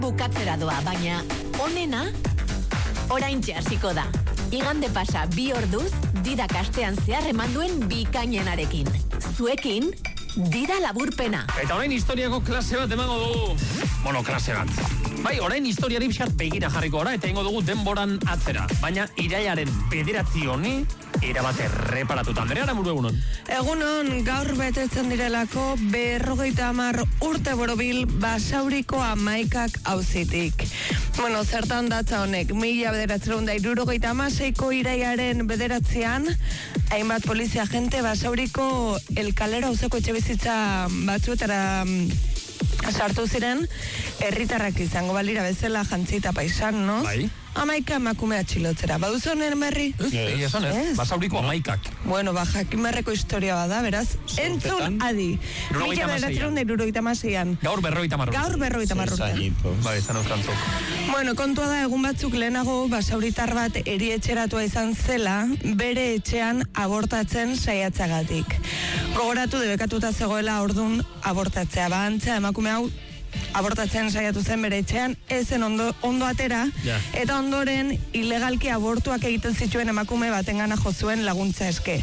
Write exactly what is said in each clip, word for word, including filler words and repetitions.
bukatzera doa, baina onena oraintxe hasiko da. Igande pasa bi orduz, Didak astean zehar eman duen bikainenarekin. Zuekin, Dida laburpena. Eta orain historiako klase bat emango dugu. Bueno, klase bat. Bai, orain historiari bizkat begira jarriko ora, eta ingo dugu denboran atzera. Baina irailaren bederatzi honi, erabate reparatuta. Andrea, aramuru egunon. Egunon, gaur betetzen direlako berrogeita hamar urte borobil Basauriko amaikak auzitik. Bueno, zertan datza honek, mila bederatzen da hirurogeita hamaseiko iraiaren bederatzean, hainbat polizia agente Basauriko El Calero auzoko etxebizitza batzuetara sartu ziren, herritarrak izango balira bezala jantzita paisan, no? Bai. Amaika emakume atxilotzera. Baduzu honen berri? Ez, esan ez, Basauriko amaikak. Bueno, ba, jakimarreko historia bada, beraz. Entzun adi. Mila bederatzen da hirurogeita hamaseian. Gaur berrogeita hamar urte. Gaur berrogeita hamar urte. Bai, izan euskantzok. Bueno, kontua da egun batzuk lehenago basauritar bat erietxeratua izan zela, bere etxean abortatzen saiatzagatik. Gogoratu debekatuta zegoela ordun abortatzea. Ba, antza emakume hau abortatzen saiatu zen bere etxean, ezen ondo, ondo atera, ja. Eta ondoren ilegalki abortuak egiten zituen emakume batengana jo zuen laguntza eske.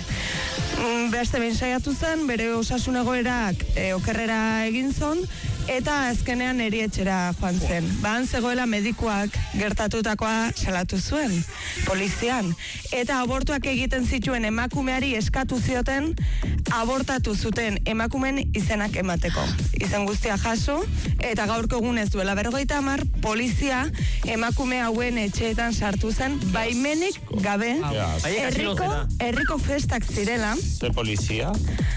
Beste behin saiatu zen, bere osasun egoerak e, okerrera egin zon, eta azkenean erietxera joan zen. Bahan zegoela medikuak gertatutakoa salatu zuen, polizian. Eta abortuak egiten zituen emakumeari eskatu zioten, abortatu zuten emakumen izenak emateko. Izen guztia jaso, eta gaurko egunez duela berrogeita hamar, polizia emakume hauen etxeetan sartu zen, baimenik gabe, herriko, herriko festak zirela. Ze polizia?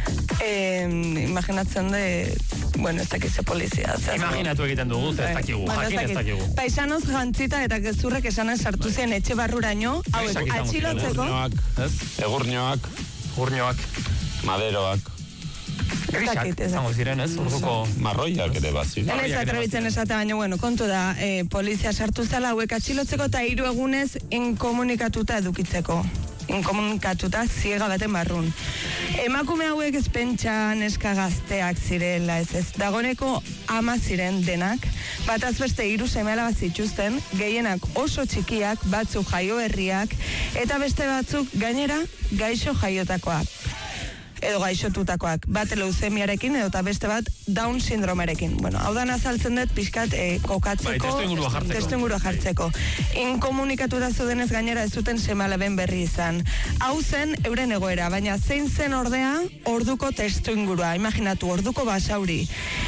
Eh, imaginatzen de, bueno, ez dakiz ze polizia. Imaginatu egiten dugu, ez dakigu, jakin ez dakigu. Paisanoz jantzita eta gezurrek esanen sartu zen etxe barruraino, hauek atxilotzeko. Egurnioak, Egurnioak, maderoak. Grisak, zango ziren, ez? Urduko marroiak ere bazir. Ez atrebitzen esate, baina, bueno, kontu da, eh, polizia sartu zela hauek atxilotzeko eta hiru egunez inkomunikatuta edukitzeko. Inkomunikatuta ziega baten barrun. Emakume hauek ez pentsa neska gazteak zirela, ez ez. Dagoneko ama ziren denak, bataz beste hiru seme-alaba zituzten, gehienak oso txikiak, batzuk jaio herriak, eta beste batzuk gainera gaixo jaiotakoak. Edo gaixotutakoak, bat leuzemiarekin edo eta beste bat Down sindromerekin. Bueno, hau da nazaltzen dut pixkat e, kokatzeko, bai, testuingurua jartzeko. Testuingurua jartzeko. Inkomunikatuta zudenez gainera ez zuten seme-alaben berri izan. Hau zen euren egoera, baina zein zen ordea orduko testuingurua. Imaginatu, orduko Basauri.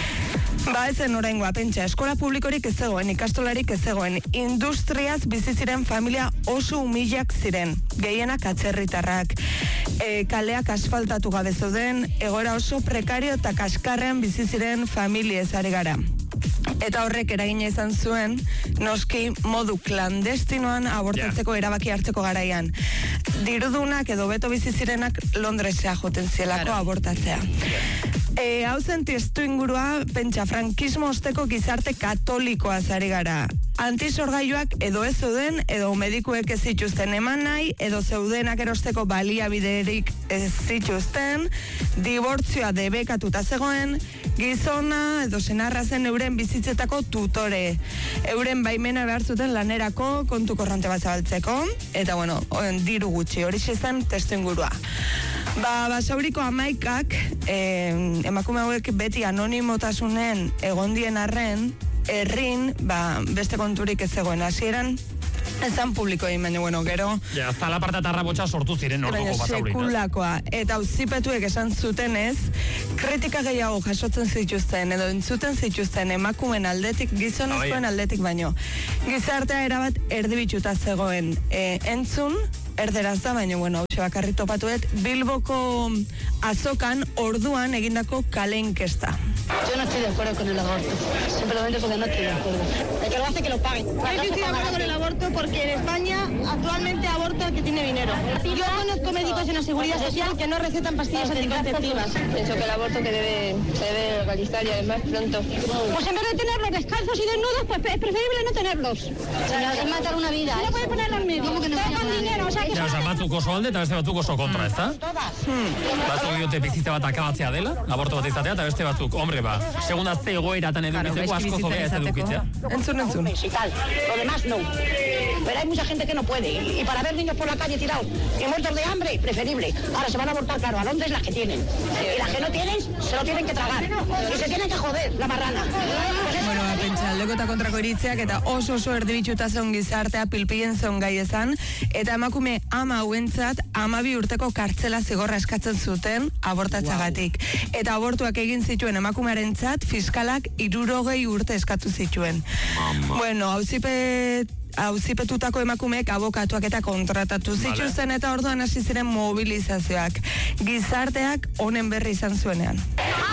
Ba, ezen oraingoa, pentsa, eskola publikorik ez zegoen, ikastolarik ez zegoen, industriaz bizi ziren familia oso humilak ziren, gehienak atzerritarrak, e, kaleak asfaltatu gabe zeuden, egoera oso prekario eta kaskarrean bizi ziren familiez ari gara. Eta horrek eragina izan zuen, noski modu klandestinoan abortatzeko erabaki hartzeko garaian. Dirudunak edo beto bizi zirenak Londresea joten zielako abortatzea. E, hau zen testu ingurua, pentsa, frankismo osteko gizarte katolikoa zari gara. Antisorgailuak edo ez zeuden, edo medikuek ez zituzten eman nahi, edo zeudenak erosteko baliabiderik ez zituzten, dibortzioa debekatuta zegoen, gizona edo senarra zen euren bizitzetako tutore. Euren baimena behar zuten lanerako, kontu korrante bat zabaltzeko, eta bueno, diru gutxi, hori zen testu ingurua. Ba, Basauriko amaikak, eh, emakume hauek beti anonimotasunen egondien arren, herrin, ba, beste konturik ez zegoen hasieran, ezan publiko egin, baina, bueno, gero... Ja, zalaparta eta arrabotsa sortu ziren orduko Basaurin. Sekulakoa, eta auzipetuek esan zutenez, kritika gehiago jasotzen zituzten, edo entzuten zituzten emakumen aldetik, gizonezkoen aldetik baino. Gizartea erabat erdibitxuta zegoen e, entzun, erderaz da, baina, bueno, hau bakarri topatuet, Bilboko azokan orduan egindako kale inkesta. Yo no estoy de acuerdo con el aborto, simplemente porque no estoy de acuerdo. El que lo hace, que lo pague. Yo no estoy de acuerdo con el aborto porque en España actualmente aborta el que tiene dinero. Yo conozco médicos en la seguridad social que no recetan pastillas anticonceptivas. Pienso que el aborto que debe, se debe legalizar y además pronto. Pues en vez de tenerlos descalzos y desnudos, pues es preferible no tenerlos. O sea, es matar una vida. No puede ponerlo en medio. ¿Cómo que no tengan dinero? O sea, que ja, oza, batzuk oso alde eta beste batzuk oso kontra, ez da? todas. Batzuk diote bizitza bat akabatzea dela, aborto bat izatea, eta beste batzuk, hombre, hombre, ba. Segunda ze egoeratan edukitzeko asko zobea ez edukitzea. Entzun, entzun. Y tal. Lo demás no. Pero hay mucha gente que no puede. Y para ver niños por la calle tirados y muertos de hambre, preferible. Ahora se van a abortar, claro, a Londres las que tienen. Y las que no tienen, se lo tienen que tragar. Y se tienen que joder, la marrana. Bueno, pentsa, aldeko eta kontrako iritziak eta oso oso erdibitxuta zen gizartea pilpien zen gai ezan, eta emakume ama hauentzat amabi urteko kartzela zigorra eskatzen zuten abortatzagatik. Wow. Eta abortuak egin zituen emakumearentzat fiskalak hirurogei urte eskatu zituen. Mama. Bueno, auzipe auzipetutako emakumeek abokatuak eta kontratatu zituzten eta orduan hasi ziren mobilizazioak. Gizarteak honen berri izan zuenean.